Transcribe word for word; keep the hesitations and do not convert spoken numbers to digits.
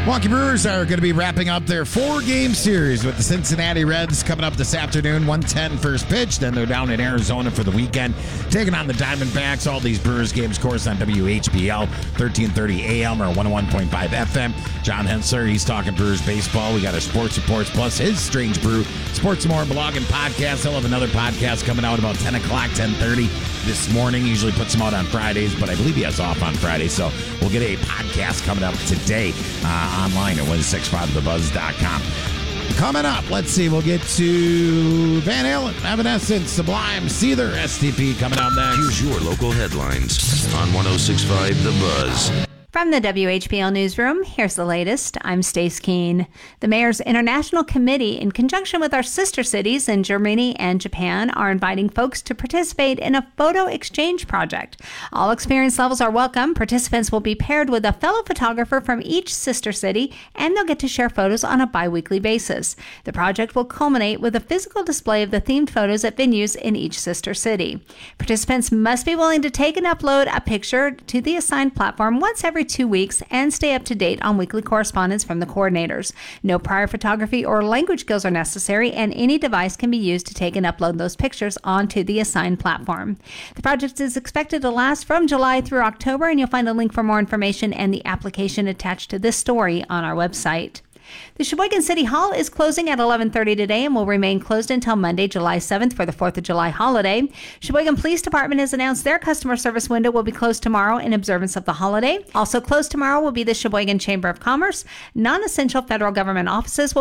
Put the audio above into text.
Milwaukee Brewers are going to be wrapping up their four-game series with the Cincinnati Reds coming up this afternoon, one ten first pitch. Then they're down in Arizona for the weekend, taking on the Diamondbacks. All these Brewers games, of course, on W H B L, thirteen thirty A M or one oh one point five F M. John Hensler, he's talking Brewers baseball. We got our sports reports plus his Strange Brew Sports and More blog and podcast. He'll have another podcast coming out about ten o'clock, ten thirty this morning. He usually puts them out on Fridays, but I believe he has off on Friday, so we'll get a podcast coming up today uh, online at one sixty-five the buzz dot com. Coming up, let's see, we'll get to Van Halen, Evanescence, Sublime, Seether, S T P coming out next. Here's your local headlines on one oh six point five The Buzz. From the W H B L Newsroom, here's the latest. I'm Stace Keene. The Mayor's International Committee, in conjunction with our sister cities in Germany and Japan, are inviting folks to participate in a photo exchange project. All experience levels are welcome. Participants will be paired with a fellow photographer from each sister city, and they'll get to share photos on a bi-weekly basis. The project will culminate with a physical display of the themed photos at venues in each sister city. Participants must be willing to take and upload a picture to the assigned platform once every two weeks and stay up to date on weekly correspondence from the coordinators. No prior photography or language skills are necessary, and any device can be used to take and upload those pictures onto the assigned platform. The project is expected to last from July through October, and you'll find a link for more information and the application attached to this story on our website. The Sheboygan City Hall is closing at eleven thirty today and will remain closed until Monday, July seventh for the fourth of July holiday. Sheboygan Police Department has announced their customer service window will be closed tomorrow in observance of the holiday. Also closed tomorrow will be the Sheboygan Chamber of Commerce. Non-essential federal government offices will